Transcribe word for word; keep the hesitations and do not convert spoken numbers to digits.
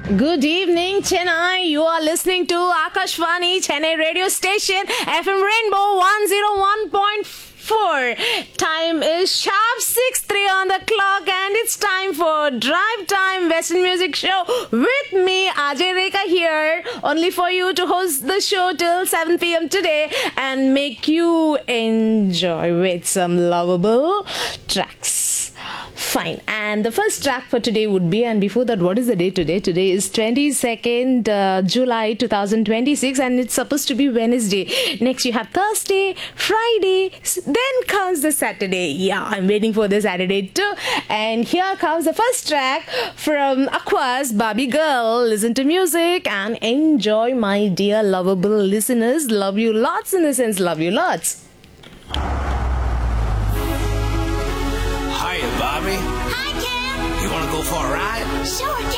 Good evening, Chennai. You are listening to Akashvani Chennai radio station F M Rainbow one oh one point four. Time is sharp six three on the clock and it's time for Drive Time Western Music Show with me, Ajay Rekha here, only for you to host the show till seven p.m. today and make you enjoy with some lovable tracks. Fine. And the first track for today would be, and before that, what is the day today? Today is twenty-second uh, July twenty twenty-six and it's supposed to be Wednesday. Next you have Thursday, Friday, then comes the Saturday. Yeah, I'm waiting for the Saturday too. And here comes the first track from Aqua's Barbie Girl. Listen to music and enjoy, my dear lovable listeners. Love you lots, in the sense love you lots. Hiya, Bobby. Hi, Ken. You want to go for a ride? Sure,